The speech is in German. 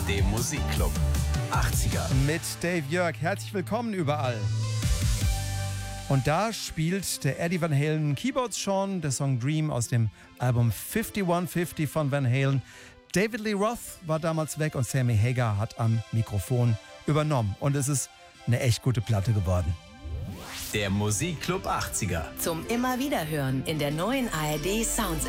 dem Musikclub 80er. Mit Dave Jörg. Herzlich willkommen überall. Und da spielt der Eddie Van Halen Keyboards schon, der Song Dream aus dem Album 5150 von Van Halen. David Lee Roth war damals weg und Sammy Hagar hat am Mikrofon übernommen. Und es ist eine echt gute Platte geworden. Der Musikclub 80er. Zum immer wieder hören in der neuen ARD Sounds